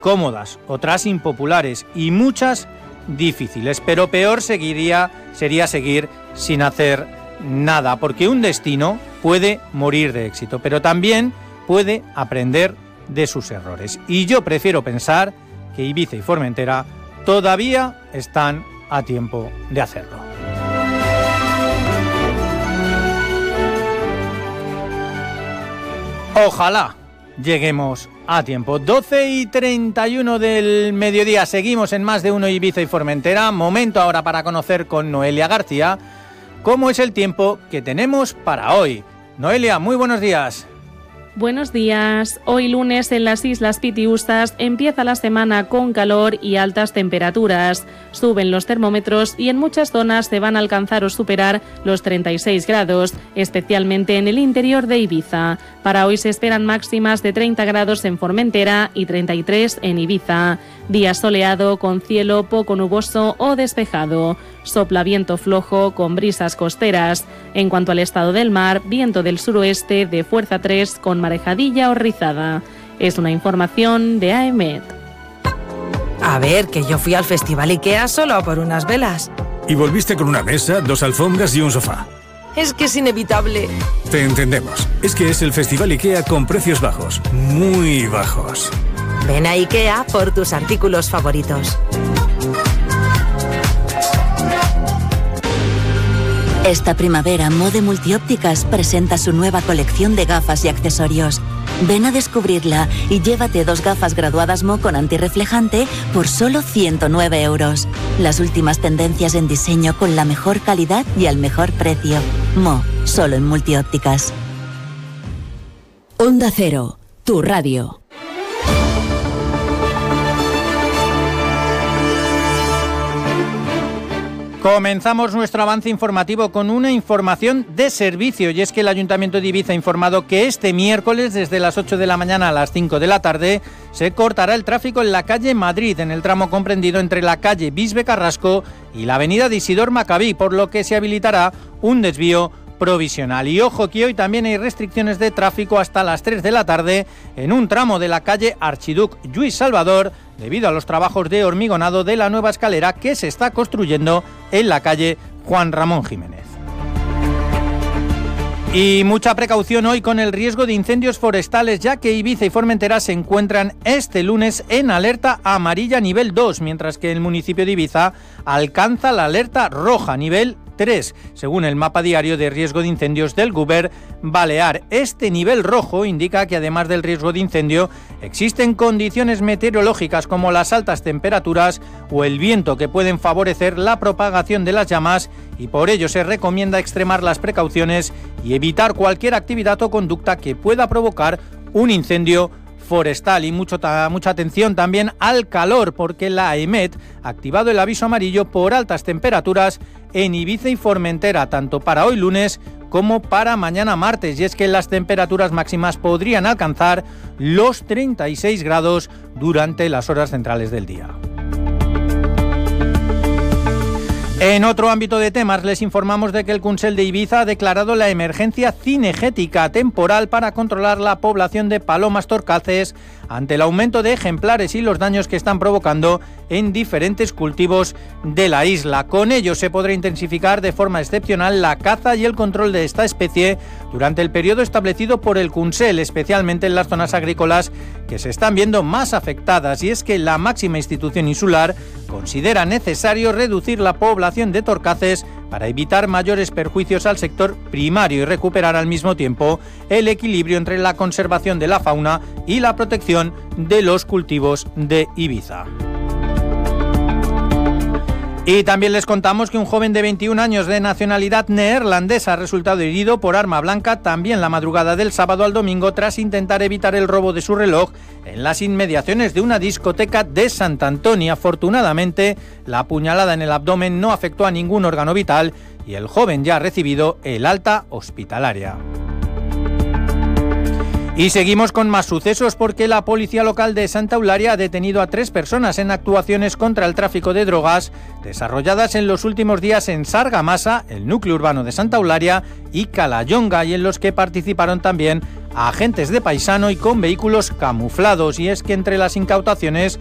cómodas, otras impopulares y muchas difíciles, pero peor sería seguir sin hacer nada, porque un destino puede morir de éxito, pero también puede aprender de sus errores. Y yo prefiero pensar que Ibiza y Formentera todavía están a tiempo de hacerlo. Ojalá lleguemos a tiempo. 12:31 del mediodía. Seguimos en Más de Uno Ibiza y Formentera. Momento ahora para conocer con Noelia García cómo es el tiempo que tenemos para hoy. Noelia, muy buenos días. Buenos días. Hoy lunes en las Islas Pitiusas empieza la semana con calor y altas temperaturas. Suben los termómetros y en muchas zonas se van a alcanzar o superar los 36 grados, especialmente en el interior de Ibiza. Para hoy se esperan máximas de 30 grados en Formentera y 33 en Ibiza. Día soleado con cielo poco nuboso o despejado. Sopla viento flojo con brisas costeras. En cuanto al estado del mar, viento del suroeste de fuerza 3 con marejadilla o rizada. Es una información de AEMET. A ver, que yo fui al Festival IKEA solo por unas velas. Y volviste con una mesa, 2 alfombras y un sofá. Es que es inevitable. Te entendemos. Es que es el Festival IKEA con precios bajos. Muy bajos. Ven a IKEA por tus artículos favoritos. Esta primavera, Mode Multiópticas presenta su nueva colección de gafas y accesorios. Ven a descubrirla y llévate 2 gafas graduadas Mo con antirreflejante por solo 109 euros. Las últimas tendencias en diseño con la mejor calidad y al mejor precio. Mo, solo en Multiópticas. Onda Cero, tu radio. Comenzamos nuestro avance informativo con una información de servicio, y es que el Ayuntamiento de Ibiza ha informado que este miércoles desde las 8 de la mañana a las 5 de la tarde se cortará el tráfico en la calle Madrid, en el tramo comprendido entre la calle Bisbe Carrasco y la avenida de Isidor Macabí, por lo que se habilitará un desvío provisional. Y ojo que hoy también hay restricciones de tráfico hasta las 3 de la tarde en un tramo de la calle Archiduc Lluís Salvador, debido a los trabajos de hormigonado de la nueva escalera que se está construyendo en la calle Juan Ramón Jiménez. Y mucha precaución hoy con el riesgo de incendios forestales, ya que Ibiza y Formentera se encuentran este lunes en alerta amarilla nivel 2, mientras que el municipio de Ibiza alcanza la alerta roja nivel 3, según el mapa diario de riesgo de incendios del Govern Balear. Este nivel rojo indica que además del riesgo de incendio existen condiciones meteorológicas como las altas temperaturas o el viento que pueden favorecer la propagación de las llamas, y por ello se recomienda extremar las precauciones y evitar cualquier actividad o conducta que pueda provocar un incendio forestal. Y mucha atención también al calor, porque la AEMET ha activado el aviso amarillo por altas temperaturas en Ibiza y Formentera, tanto para hoy lunes como para mañana martes, y es que las temperaturas máximas podrían alcanzar los 36 grados durante las horas centrales del día. En otro ámbito de temas, les informamos de que el Consell de Ibiza ha declarado la emergencia cinegética temporal para controlar la población de palomas torcaces ante el aumento de ejemplares y los daños que están provocando en diferentes cultivos de la isla. Con ello se podrá intensificar de forma excepcional la caza y el control de esta especie durante el periodo establecido por el Consell, especialmente en las zonas agrícolas que se están viendo más afectadas. Y es que la máxima institución insular considera necesario reducir la población de torcaces para evitar mayores perjuicios al sector primario y recuperar al mismo tiempo el equilibrio entre la conservación de la fauna y la protección de los cultivos de Ibiza. Y también les contamos que un joven de 21 años de nacionalidad neerlandesa ha resultado herido por arma blanca también la madrugada del sábado al domingo tras intentar evitar el robo de su reloj en las inmediaciones de una discoteca de Sant Antoni. Afortunadamente, la puñalada en el abdomen no afectó a ningún órgano vital y el joven ya ha recibido el alta hospitalaria. Y seguimos con más sucesos, porque la policía local de Santa Eulalia ha detenido a 3 personas en actuaciones contra el tráfico de drogas desarrolladas en los últimos días en Sargamasa, el núcleo urbano de Santa Eulalia, y Calallonga, y en los que participaron también a agentes de paisano y con vehículos camuflados. Y es que entre las incautaciones